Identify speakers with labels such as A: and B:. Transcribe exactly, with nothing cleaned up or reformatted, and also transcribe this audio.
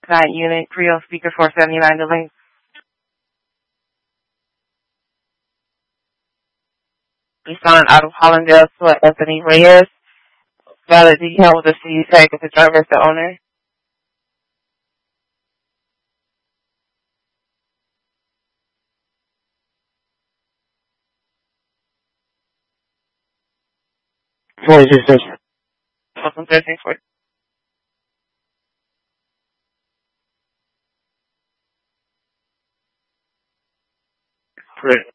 A: Nine unit, Creole speaker four seventy-nine, the link. Respond out of Hollandale to Anthony Reyes. Valid detail with the C tag if the driver is the owner.
B: forty-six station.
A: Welcome thirteen forty.
B: Correct.